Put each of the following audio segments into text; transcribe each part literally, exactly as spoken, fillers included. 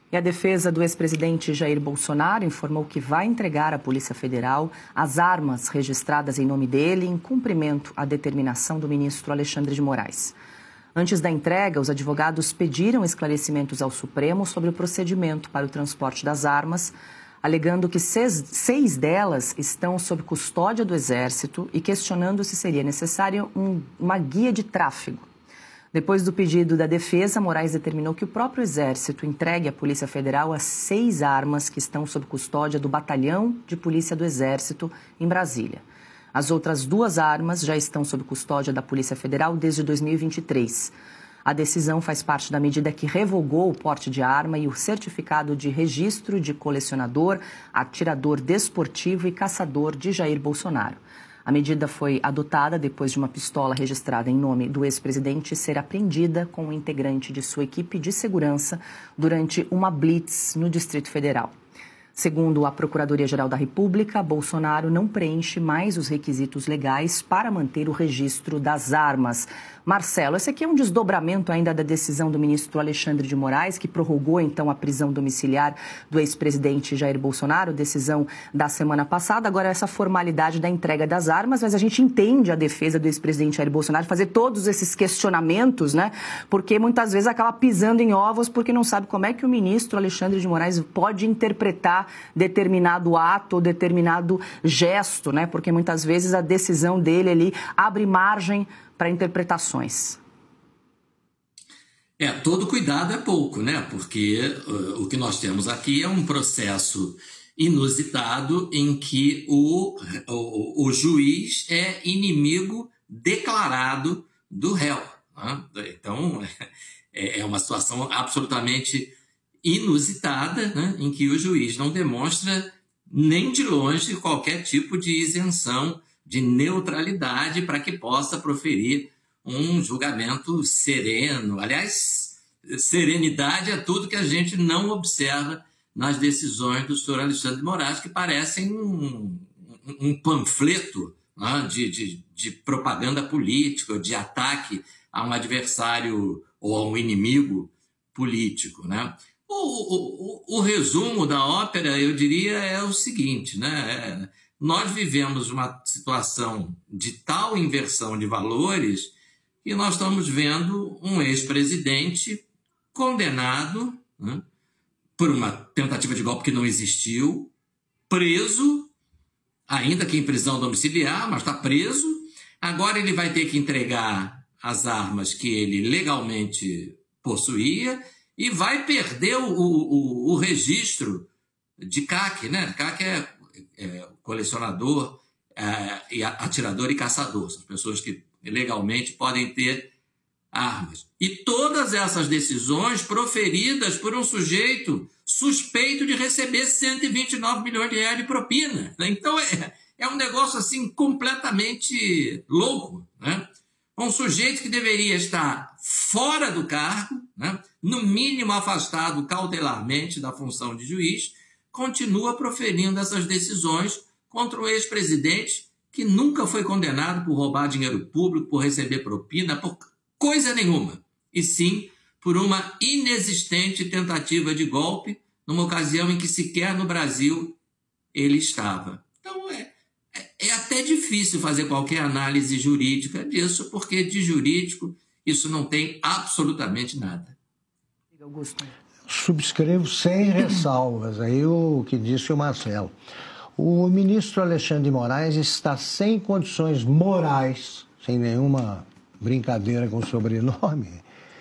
E a defesa do ex-presidente Jair Bolsonaro informou que vai entregar à Polícia Federal as armas registradas em nome dele em cumprimento à determinação do ministro Alexandre de Moraes. Antes da entrega, os advogados pediram esclarecimentos ao Supremo sobre o procedimento para o transporte das armas, alegando que seis, seis delas estão sob custódia do Exército e questionando se seria necessário um, uma guia de tráfego. Depois do pedido da defesa, Moraes determinou que o próprio Exército entregue à Polícia Federal as seis armas que estão sob custódia do Batalhão de Polícia do Exército, em Brasília. As outras duas armas já estão sob custódia da Polícia Federal desde dois mil e vinte e três. A decisão faz parte da medida que revogou o porte de arma e o certificado de registro de colecionador, atirador desportivo e caçador de Jair Bolsonaro. A medida foi adotada depois de uma pistola registrada em nome do ex-presidente ser apreendida com um integrante de sua equipe de segurança durante uma blitz no Distrito Federal. Segundo a Procuradoria-Geral da República, Bolsonaro não preenche mais os requisitos legais para manter o registro das armas. Marcelo, esse aqui é um desdobramento ainda da decisão do ministro Alexandre de Moraes, que prorrogou, então, a prisão domiciliar do ex-presidente Jair Bolsonaro, decisão da semana passada. Agora, essa formalidade da entrega das armas, mas a gente entende a defesa do ex-presidente Jair Bolsonaro fazer todos esses questionamentos, né? Porque muitas vezes acaba pisando em ovos porque não sabe como é que o ministro Alexandre de Moraes pode interpretar determinado ato ou determinado gesto, né? Porque muitas vezes a decisão dele ali abre margem para interpretações. É, todo cuidado é pouco, né? Porque uh, o que nós temos aqui é um processo inusitado em que o, o, o juiz é inimigo declarado do réu, né? Então, é, é uma situação absolutamente inusitada, né? Em que o juiz não demonstra nem de longe qualquer tipo de isenção, de neutralidade para que possa proferir um julgamento sereno. Aliás, serenidade é tudo que a gente não observa nas decisões do senhor Alexandre de Moraes, que parecem um, um, um panfleto, né, de, de, de propaganda política, de ataque a um adversário ou a um inimigo político, né? O, o, o resumo da ópera, eu diria, é o seguinte, né? É, nós vivemos uma situação de tal inversão de valores que nós estamos vendo um ex-presidente condenado, né, por uma tentativa de golpe que não existiu, preso, ainda que em prisão domiciliar, mas está preso. Agora ele vai ter que entregar as armas que ele legalmente possuía e vai perder o, o, o registro de C A C, né? C A C é, é colecionador, é, e atirador e caçador. São pessoas que legalmente podem ter armas. E todas essas decisões proferidas por um sujeito suspeito de receber cento e vinte e nove milhões de reais de propina. Então é, é um negócio assim completamente louco, né? Um sujeito que deveria estar fora do cargo, né, no mínimo afastado cautelarmente da função de juiz, continua proferindo essas decisões contra o ex-presidente que nunca foi condenado por roubar dinheiro público, por receber propina, por coisa nenhuma, e sim por uma inexistente tentativa de golpe, numa ocasião em que sequer no Brasil ele estava. Então é, é, é até difícil fazer qualquer análise jurídica disso, porque de jurídico isso não tem absolutamente nada. Augusto. Subscrevo sem ressalvas aí o que disse o Marcelo. O ministro Alexandre de Moraes está sem condições morais, sem nenhuma brincadeira com o sobrenome,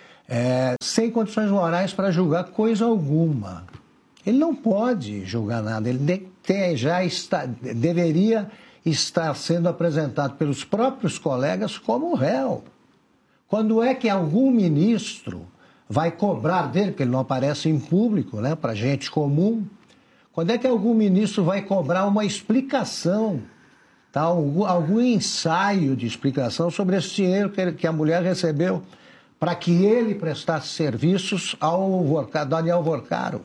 é, sem condições morais para julgar coisa alguma. Ele não pode julgar nada, ele de, tem, já está, deveria estar sendo apresentado pelos próprios colegas como réu. Quando é que algum ministro vai cobrar dele, porque ele não aparece em público, né, para gente comum, quando é que algum ministro vai cobrar uma explicação, tá, algum, algum ensaio de explicação sobre esse dinheiro que, ele, que a mulher recebeu para que ele prestasse serviços ao Daniel Vorcaro?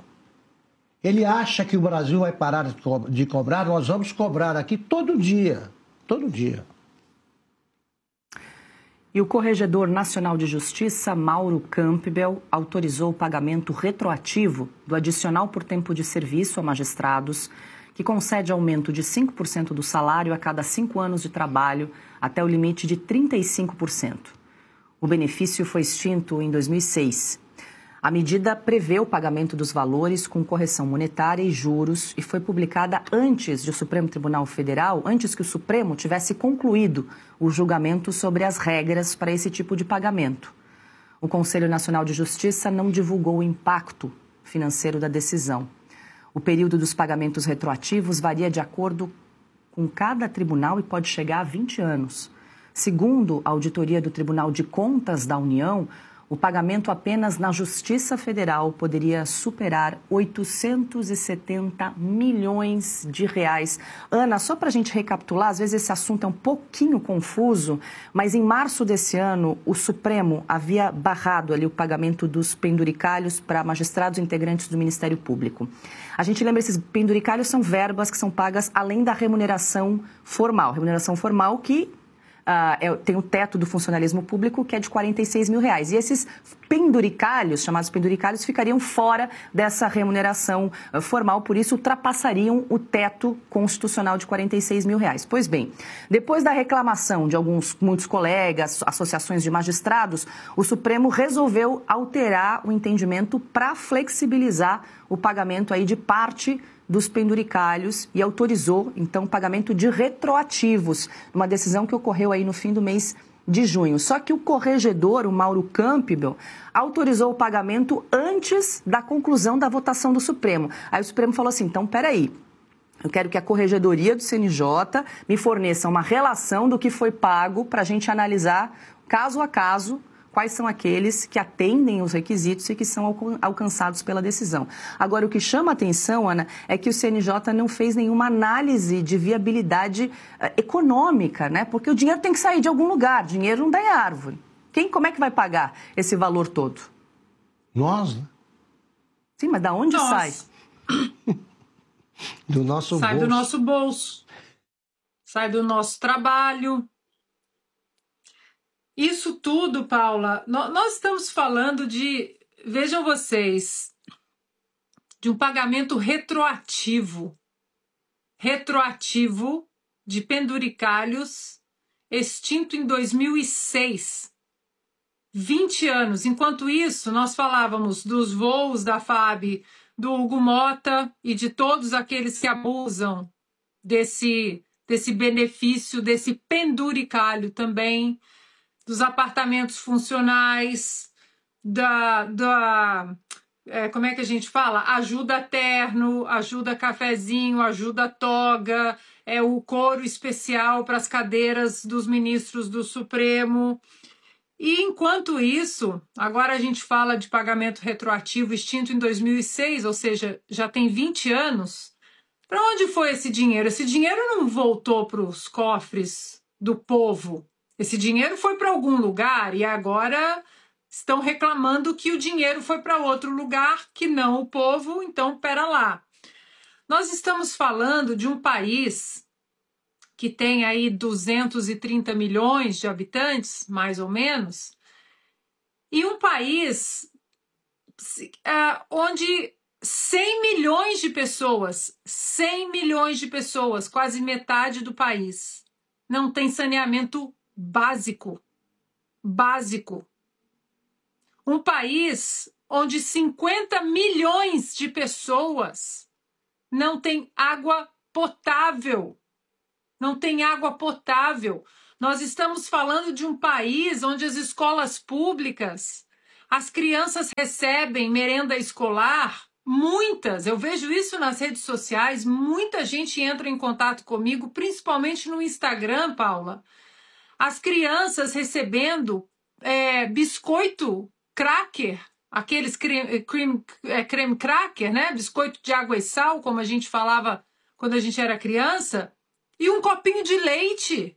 Ele acha que o Brasil vai parar de, co de cobrar? Nós vamos cobrar aqui todo dia, todo dia. E o Corregedor Nacional de Justiça, Mauro Campbell, autorizou o pagamento retroativo do adicional por tempo de serviço a magistrados, que concede aumento de cinco por cento do salário a cada cinco anos de trabalho, até o limite de trinta e cinco por cento. O benefício foi extinto em dois mil e seis. A medida prevê o pagamento dos valores com correção monetária e juros e foi publicada antes de o Supremo Tribunal Federal, antes que o Supremo tivesse concluído o julgamento sobre as regras para esse tipo de pagamento. O Conselho Nacional de Justiça não divulgou o impacto financeiro da decisão. O período dos pagamentos retroativos varia de acordo com cada tribunal e pode chegar a vinte anos. Segundo a auditoria do Tribunal de Contas da União, o pagamento apenas na Justiça Federal poderia superar oitocentos e setenta milhões de reais. Ana, só para a gente recapitular, às vezes esse assunto é um pouquinho confuso, mas em março desse ano, o Supremo havia barrado ali o pagamento dos penduricalhos para magistrados integrantes do Ministério Público. A gente lembra, esses penduricalhos são verbas que são pagas além da remuneração formal. Remuneração formal que... Uh, é, tem o teto do funcionalismo público, que é de quarenta e seis mil reais. E esses penduricalhos, chamados penduricalhos, ficariam fora dessa remuneração uh, formal, por isso ultrapassariam o teto constitucional de quarenta e seis mil reais. Pois bem, depois da reclamação de alguns, muitos colegas, associações de magistrados, o Supremo resolveu alterar o entendimento para flexibilizar o pagamento aí de parte dos penduricalhos e autorizou, então, o pagamento de retroativos, uma decisão que ocorreu aí no fim do mês de junho. Só que o corregedor, o Mauro Campbell, autorizou o pagamento antes da conclusão da votação do Supremo. Aí o Supremo falou assim, então, peraí, eu quero que a Corregedoria do C N J me forneça uma relação do que foi pago para a gente analisar, caso a caso, quais são aqueles que atendem os requisitos e que são alcançados pela decisão. Agora, o que chama a atenção, Ana, é que o C N J não fez nenhuma análise de viabilidade uh, econômica, né? Porque o dinheiro tem que sair de algum lugar, dinheiro não dá em árvore. Quem, como é que vai pagar esse valor todo? Nós, né? Sim, mas da onde Nós. sai? Do nosso sai bolso. do nosso bolso, sai do nosso trabalho. Isso tudo, Paula, nós estamos falando de, vejam vocês, de um pagamento retroativo, retroativo de penduricalhos extinto em dois mil e seis, vinte anos. Enquanto isso, nós falávamos dos voos da F A B, do Hugo Mota e de todos aqueles que abusam desse, desse benefício, desse penduricalho também, dos apartamentos funcionais, da, da é, como é que a gente fala? Ajuda terno, ajuda cafezinho, ajuda toga, é o couro especial para as cadeiras dos ministros do Supremo. E enquanto isso, agora a gente fala de pagamento retroativo extinto em dois mil e seis, ou seja, já tem vinte anos. Para onde foi esse dinheiro? Esse dinheiro não voltou para os cofres do povo. Esse dinheiro foi para algum lugar e agora estão reclamando que o dinheiro foi para outro lugar, que não o povo, então pera lá. Nós estamos falando de um país que tem aí duzentos e trinta milhões de habitantes, mais ou menos, e um país uh, onde cem milhões de pessoas, cem milhões de pessoas, quase metade do país, não tem saneamento básico, básico. Um país onde cinquenta milhões de pessoas não têm água potável, não tem água potável. Nós estamos falando de um país onde as escolas públicas, as crianças recebem merenda escolar, muitas, eu vejo isso nas redes sociais, muita gente entra em contato comigo, principalmente no Instagram, Paula, as crianças recebendo é, biscoito cracker, aqueles creme, creme, é, creme cracker, né? Biscoito de água e sal, como a gente falava quando a gente era criança, e um copinho de leite.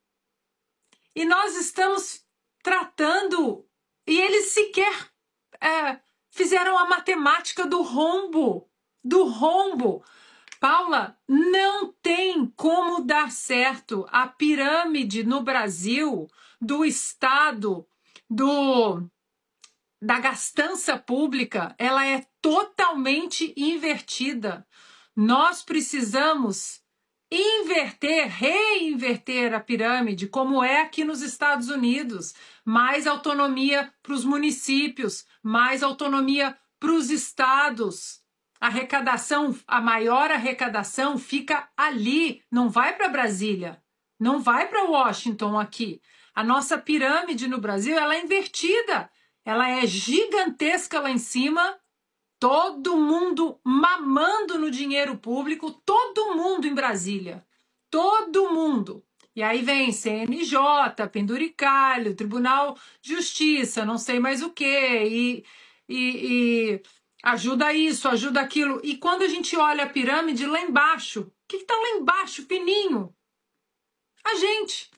E nós estamos tratando, e eles sequer é, fizeram a matemática do rombo, do rombo. Paula, não tem como dar certo a pirâmide no Brasil do Estado, do, da gastança pública, ela é totalmente invertida. Nós precisamos inverter, reinverter a pirâmide, como é aqui nos Estados Unidos. Mais autonomia para os municípios, mais autonomia para os estados. A arrecadação, a maior arrecadação fica ali, não vai para Brasília, não vai para Washington aqui. A nossa pirâmide no Brasil, ela é invertida, ela é gigantesca lá em cima, todo mundo mamando no dinheiro público, todo mundo em Brasília, todo mundo. E aí vem C N J, penduricalho, Tribunal de Justiça, não sei mais o quê, e, e, e ajuda isso, ajuda aquilo. E quando a gente olha a pirâmide lá embaixo, o que está lá embaixo, fininho? A gente.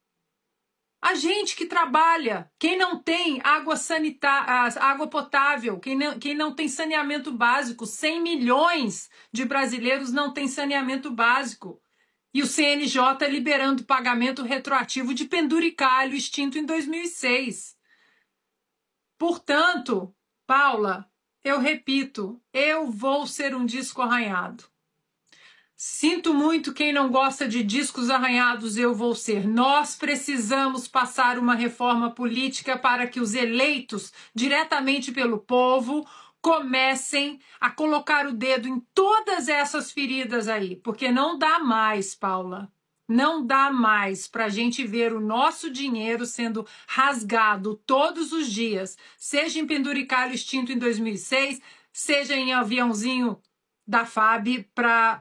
A gente que trabalha, quem não tem água sanitária, água potável, quem não, quem não tem saneamento básico, cem milhões de brasileiros não têm saneamento básico. E o C N J liberando pagamento retroativo de penduricalho extinto em dois mil e seis. Portanto, Paula, eu repito, eu vou ser um disco arranhado. Sinto muito quem não gosta de discos arranhados, eu vou ser. Nós precisamos passar uma reforma política para que os eleitos diretamente pelo povo comecem a colocar o dedo em todas essas feridas aí, porque não dá mais, Paula. Não dá mais para a gente ver o nosso dinheiro sendo rasgado todos os dias, seja em penduricalho extinto em dois mil e seis, seja em aviãozinho da F A B para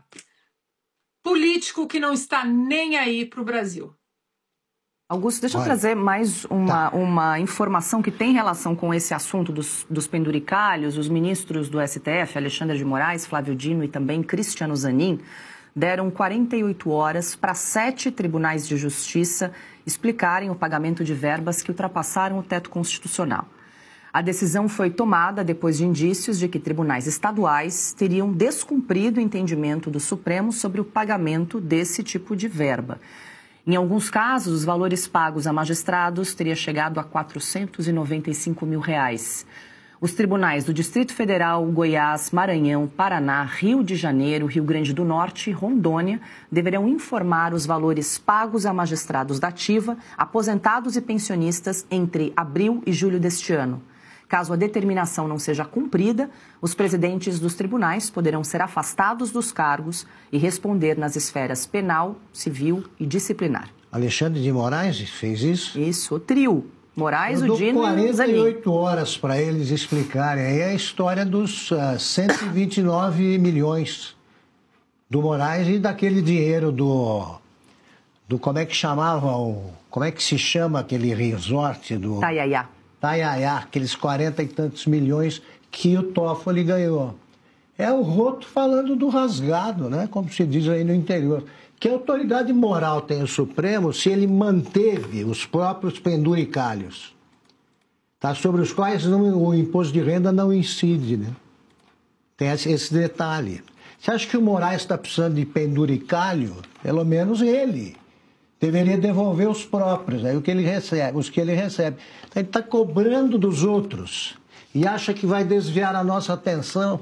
político que não está nem aí para o Brasil. Augusto, deixa Olha, eu trazer mais uma, tá. uma informação que tem relação com esse assunto dos, dos penduricalhos. Os ministros do S T F, Alexandre de Moraes, Flávio Dino e também Cristiano Zanin, deram quarenta e oito horas para sete tribunais de justiça explicarem o pagamento de verbas que ultrapassaram o teto constitucional. A decisão foi tomada depois de indícios de que tribunais estaduais teriam descumprido o entendimento do Supremo sobre o pagamento desse tipo de verba. Em alguns casos, os valores pagos a magistrados teriam chegado a quatrocentos e noventa e cinco mil reais. Os tribunais do Distrito Federal, Goiás, Maranhão, Paraná, Rio de Janeiro, Rio Grande do Norte e Rondônia deverão informar os valores pagos a magistrados da ativa, aposentados e pensionistas entre abril e julho deste ano. Caso a determinação não seja cumprida, os presidentes dos tribunais poderão ser afastados dos cargos e responder nas esferas penal, civil e disciplinar. Alexandre de Moraes fez isso? Isso, o trio. Moraes, o Dino e o quarenta e oito horas para eles explicarem aí a história dos uh, cento e vinte e nove milhões do Moraes e daquele dinheiro do... do como é que chamava o... como é que se chama aquele resort do... Taiaiá. Taiaiá, aqueles quarenta e tantos milhões que o Toffoli ganhou. É o roto falando do rasgado, né? Como se diz aí no interior. Que autoridade moral tem o Supremo se ele manteve os próprios penduricalhos, tá? Sobre os quais não, o imposto de renda não incide, né? Tem esse, esse detalhe. Você acha que o Moraes está precisando de penduricalho? Pelo menos ele deveria devolver os próprios, aí o que ele recebe, os que ele recebe. Então, ele está cobrando dos outros e acha que vai desviar a nossa atenção.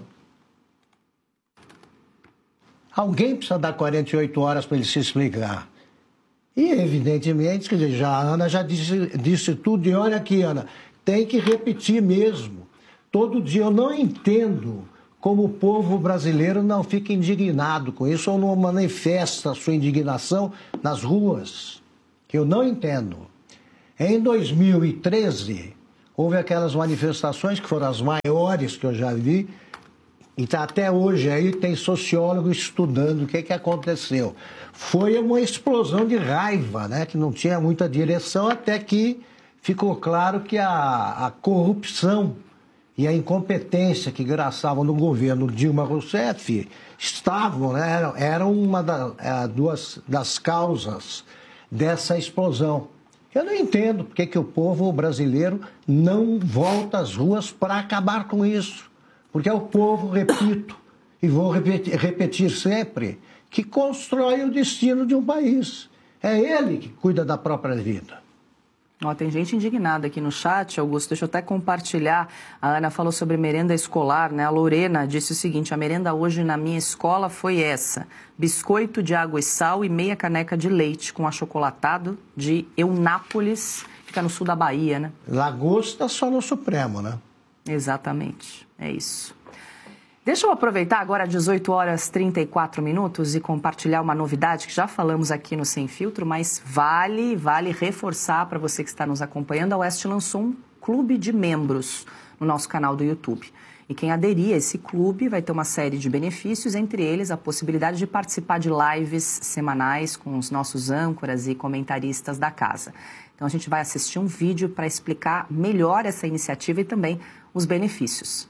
Alguém precisa dar quarenta e oito horas para ele se explicar. E, evidentemente, quer dizer, já, a Ana já disse, disse tudo, e olha aqui, Ana, tem que repetir mesmo. Todo dia eu não entendo como o povo brasileiro não fica indignado com isso ou não manifesta a sua indignação nas ruas, que eu não entendo. Em dois mil e treze, houve aquelas manifestações que foram as maiores que eu já vi, e tá até hoje aí tem sociólogo estudando o que, que aconteceu. Foi uma explosão de raiva, né, que não tinha muita direção, até que ficou claro que a, a corrupção e a incompetência que graçavam no governo Dilma Rousseff estavam, né, eram, eram uma da, é, duas das causas dessa explosão. Eu não entendo porque que o povo brasileiro não volta às ruas para acabar com isso. Porque é o povo, repito, e vou repetir, repetir sempre, que constrói o destino de um país. É ele que cuida da própria vida. Ó, tem gente indignada aqui no chat, Augusto, deixa eu até compartilhar. A Ana falou sobre merenda escolar, né? A Lorena disse o seguinte: a merenda hoje na minha escola foi essa: biscoito de água e sal e meia caneca de leite com achocolatado de Eunápolis, fica no sul da Bahia, né? Lagosta só no Supremo, né? Exatamente, é isso. Deixa eu aproveitar agora dezoito horas e trinta e quatro minutos e compartilhar uma novidade que já falamos aqui no Sem Filtro, mas vale, vale reforçar para você que está nos acompanhando. A Oeste lançou um clube de membros no nosso canal do YouTube. E quem aderir a esse clube vai ter uma série de benefícios, entre eles a possibilidade de participar de lives semanais com os nossos âncoras e comentaristas da casa. Então a gente vai assistir um vídeo para explicar melhor essa iniciativa e também os benefícios.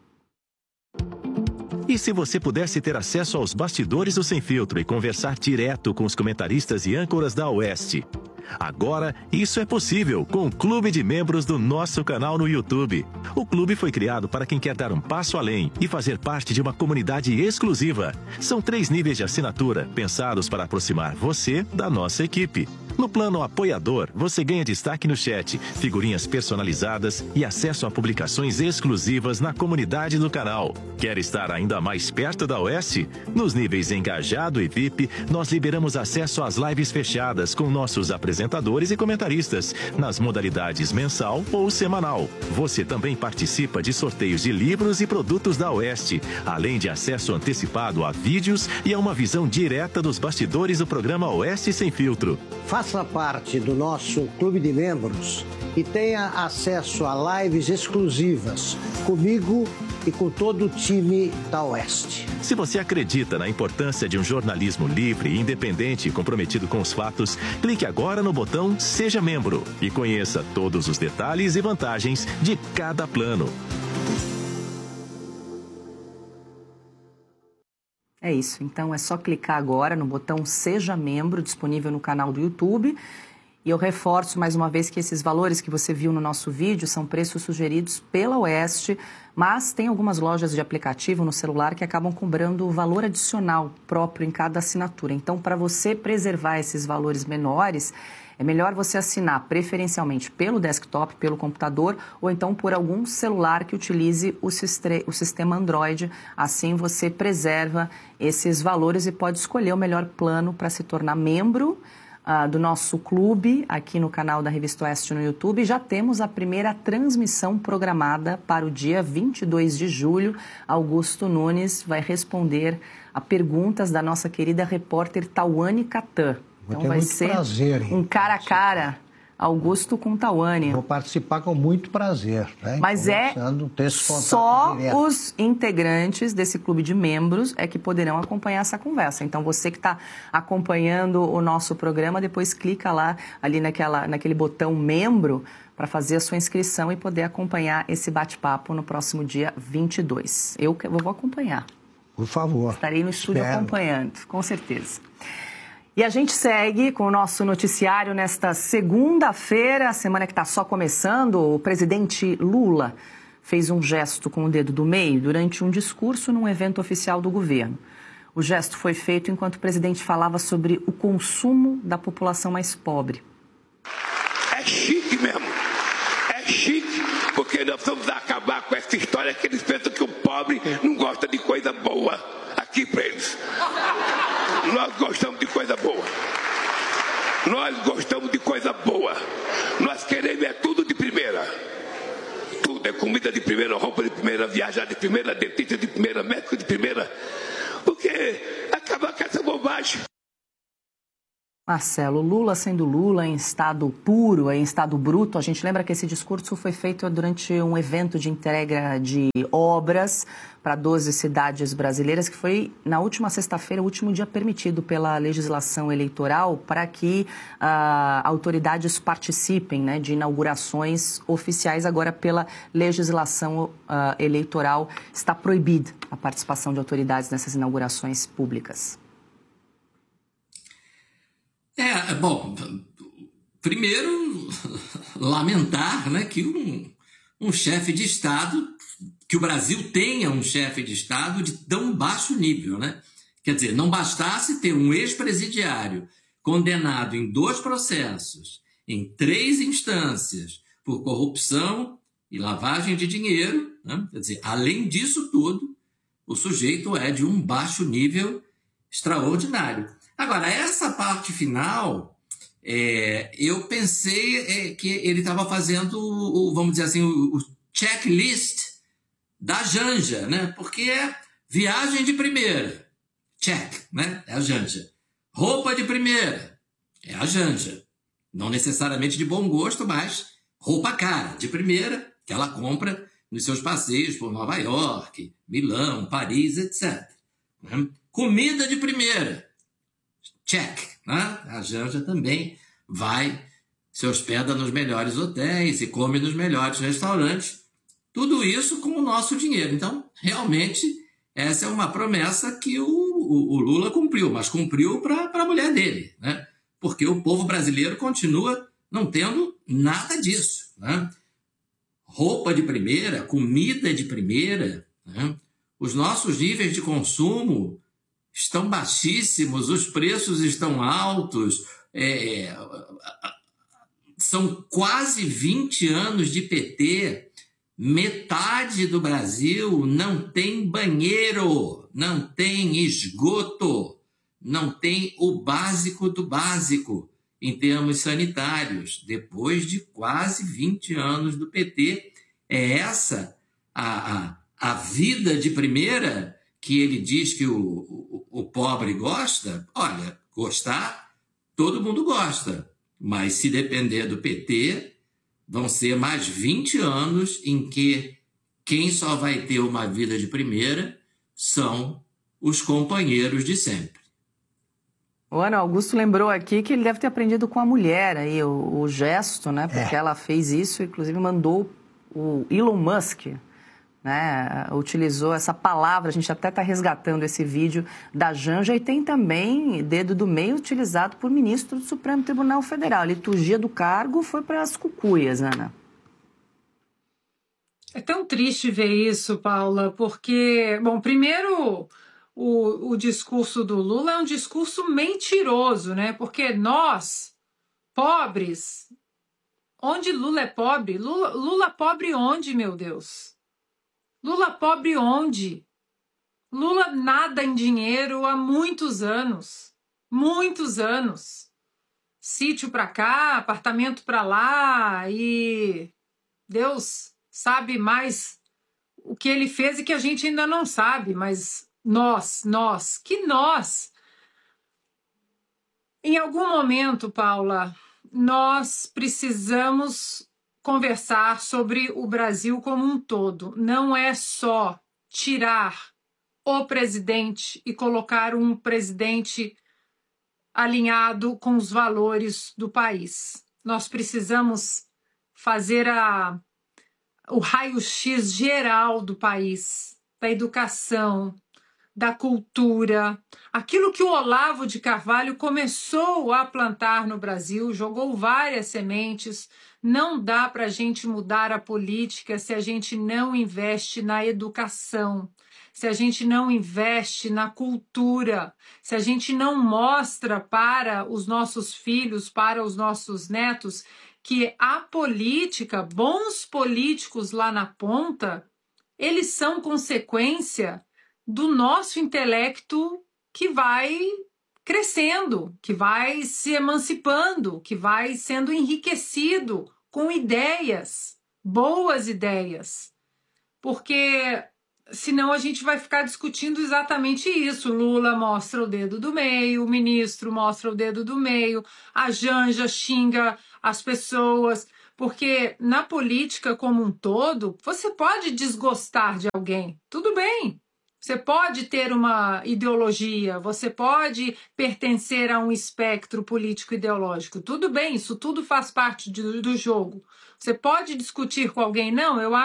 E se você pudesse ter acesso aos bastidores do Sem Filtro e conversar direto com os comentaristas e âncoras da Oeste? Agora, isso é possível com o Clube de Membros do nosso canal no YouTube. O clube foi criado para quem quer dar um passo além e fazer parte de uma comunidade exclusiva. São três níveis de assinatura, pensados para aproximar você da nossa equipe. No plano apoiador, você ganha destaque no chat, figurinhas personalizadas e acesso a publicações exclusivas na comunidade do canal. Quer estar ainda mais perto da Oeste? Nos níveis Engajado e V I P, nós liberamos acesso às lives fechadas com nossos apresentadores e comentaristas, nas modalidades mensal ou semanal. Você também participa de sorteios de livros e produtos da Oeste, além de acesso antecipado a vídeos e a uma visão direta dos bastidores do programa Oeste Sem Filtro. Faça parte do nosso clube de membros e tenha acesso a lives exclusivas comigo e com todo o time da Oeste. Se você acredita na importância de um jornalismo livre e independente e comprometido com os fatos, clique agora no botão Seja Membro e conheça todos os detalhes e vantagens de cada plano. É isso, então é só clicar agora no botão Seja Membro, disponível no canal do YouTube. E eu reforço mais uma vez que esses valores que você viu no nosso vídeo são preços sugeridos pela Oeste, mas tem algumas lojas de aplicativo no celular que acabam cobrando o valor adicional próprio em cada assinatura. Então, para você preservar esses valores menores, é melhor você assinar preferencialmente pelo desktop, pelo computador, ou então por algum celular que utilize o, o sistema Android. Assim você preserva esses valores e pode escolher o melhor plano para se tornar membro uh, do nosso clube aqui no canal da Revista Oeste no YouTube. Já temos a primeira transmissão programada para o dia vinte e dois de julho. Augusto Nunes vai responder a perguntas da nossa querida repórter Tawane Catan. Então vai ser prazer, um cara a cara, Augusto com Tawane. Vou participar com muito prazer. Né? Mas é só os integrantes desse clube de membros é que poderão acompanhar essa conversa. Então você que está acompanhando o nosso programa, depois clica lá ali naquela, naquele botão membro para fazer a sua inscrição e poder acompanhar esse bate-papo no próximo dia vinte e dois. Eu, eu vou acompanhar. Por favor. Estarei no estúdio Espero. acompanhando, com certeza. E a gente segue com o nosso noticiário nesta segunda-feira, a semana que está só começando. O presidente Lula fez um gesto com o dedo do meio durante um discurso num evento oficial do governo. O gesto foi feito enquanto o presidente falava sobre o consumo da população mais pobre. É chique mesmo, é chique, porque nós vamos acabar com essa história que eles pensam que o pobre não gosta de coisa boa. Aqui para eles. Nós gostamos de coisa boa. Nós gostamos de coisa boa. Nós queremos é tudo de primeira. Tudo é comida de primeira, roupa de primeira, viajar de primeira, dentista de primeira, médico de primeira. Porque acabar com essa bobagem. Marcelo, Lula sendo Lula em estado puro, em estado bruto. A gente lembra que esse discurso foi feito durante um evento de entrega de obras para doze cidades brasileiras, que foi na última sexta-feira, o último dia permitido pela legislação eleitoral para que uh, autoridades participem, né, de inaugurações oficiais. Agora, pela legislação uh, eleitoral, está proibida a participação de autoridades nessas inaugurações públicas. É, bom, primeiro, lamentar, né, que um, um chefe de Estado, que o Brasil tenha um chefe de Estado de tão baixo nível, né? Quer dizer, não bastasse ter um ex-presidiário condenado em dois processos em três instâncias por corrupção e lavagem de dinheiro, né? Quer dizer, além disso tudo, o sujeito é de um baixo nível extraordinário. Agora, essa parte final, é, eu pensei é, que ele estava fazendo, o, vamos dizer assim, o, o checklist da Janja, né? Porque é viagem de primeira, check, né? É a Janja. Roupa de primeira, é a Janja. Não necessariamente de bom gosto, mas roupa cara, de primeira, que ela compra nos seus passeios por Nova York, Milão, Paris, etcétera. Comida de primeira, check, né? A Janja também vai, se hospeda nos melhores hotéis e come nos melhores restaurantes. Tudo isso com o nosso dinheiro. Então, realmente, essa é uma promessa que o, o, o Lula cumpriu, mas cumpriu para a mulher dele, né? Porque o povo brasileiro continua não tendo nada disso, né? Roupa de primeira, comida de primeira, né? Os nossos níveis de consumo estão baixíssimos, os preços estão altos, é, são quase vinte anos de P T, metade do Brasil não tem banheiro, não tem esgoto, não tem o básico do básico em termos sanitários. Depois de quase vinte anos do P T, é essa a, a, a vida de primeira que ele diz que o, o, o pobre gosta? Olha, gostar, todo mundo gosta. Mas se depender do P T, vão ser mais vinte anos em que quem só vai ter uma vida de primeira são os companheiros de sempre. O Ana Augusto lembrou aqui que ele deve ter aprendido com a mulher aí, o, o gesto, né? Porque é. ela fez isso, inclusive mandou o Elon Musk, né, utilizou essa palavra, a gente até está resgatando esse vídeo da Janja, e tem também dedo do meio utilizado por ministro do Supremo Tribunal Federal. A liturgia do cargo foi para as cucuias, Ana. É tão triste ver isso, Paula, porque, bom, primeiro, o, o discurso do Lula é um discurso mentiroso, né? Porque nós, pobres, onde Lula é pobre? Lula, Lula pobre onde, meu Deus? Lula pobre onde? Lula nada em dinheiro há muitos anos. Muitos anos. Sítio para cá, apartamento para lá, e Deus sabe mais o que ele fez e que a gente ainda não sabe, mas nós, nós, que nós? Em algum momento, Paula, nós precisamos conversar sobre o Brasil como um todo. Não é só tirar o presidente e colocar um presidente alinhado com os valores do país. Nós precisamos fazer a, o raio-x geral do país, da educação, da cultura, aquilo que o Olavo de Carvalho começou a plantar no Brasil, jogou várias sementes. Não dá para a gente mudar a política se a gente não investe na educação, se a gente não investe na cultura, se a gente não mostra para os nossos filhos, para os nossos netos, que a política, bons políticos lá na ponta, eles são consequência do nosso intelecto que vai crescendo, que vai se emancipando, que vai sendo enriquecido com ideias, boas ideias. Porque senão a gente vai ficar discutindo exatamente isso. Lula mostra o dedo do meio, o ministro mostra o dedo do meio, a Janja xinga as pessoas. Porque na política como um todo, você pode desgostar de alguém, tudo bem. Você pode ter uma ideologia, você pode pertencer a um espectro político ideológico. Tudo bem, isso tudo faz parte do, do jogo. Você pode discutir com alguém, não, eu acho